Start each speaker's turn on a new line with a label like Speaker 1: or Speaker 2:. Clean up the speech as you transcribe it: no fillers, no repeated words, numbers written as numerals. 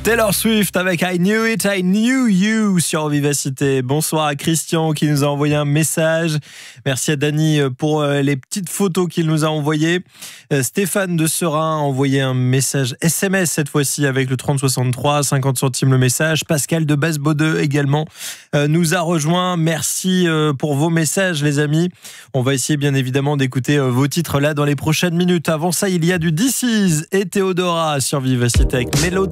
Speaker 1: Taylor Swift avec I Knew It, I Knew You sur Vivacité. Bonsoir à Christian qui nous a envoyé un message. Merci à Dany pour les petites photos qu'il nous a envoyées. Stéphane de Serein a envoyé un message SMS cette fois-ci avec le 3063, 50 centimes le message. Pascal de Basse-Baudeux également nous a rejoint. Merci pour vos messages les amis. On va essayer bien évidemment d'écouter vos titres là dans les prochaines minutes. Avant ça, il y a du This Is et Théodora sur Vivacité avec Mélodie.